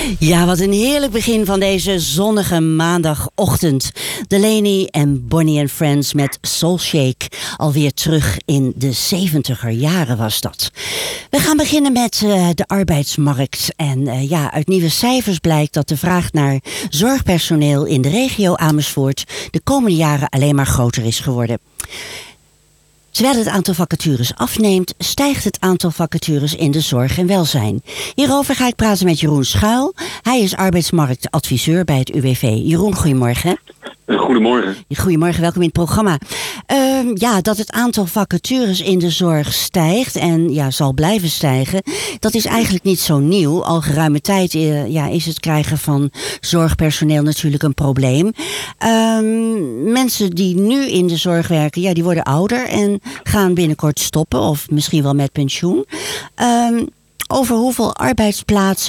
Ja, wat een heerlijk begin van deze zonnige maandagochtend. Delaney en Bonnie and Friends met Soul Shake. Alweer terug in de 70er jaren was dat. We gaan beginnen met de arbeidsmarkt. En uit nieuwe cijfers blijkt dat de vraag naar zorgpersoneel in de regio Amersfoort de komende jaren alleen maar groter is geworden. Terwijl het aantal vacatures afneemt, stijgt het aantal vacatures in de zorg en welzijn. Hierover ga ik praten met Jeroen Schuil. Hij is arbeidsmarktadviseur bij het UWV. Jeroen, goedemorgen. Goedemorgen. Goedemorgen, welkom in het programma. Dat het aantal vacatures in de zorg stijgt en zal blijven stijgen, dat is eigenlijk niet zo nieuw. Al geruime tijd is het krijgen van zorgpersoneel natuurlijk een probleem. Mensen die nu in de zorg werken, die worden ouder en gaan binnenkort stoppen of misschien wel met pensioen. Over hoeveel arbeidsplaatsen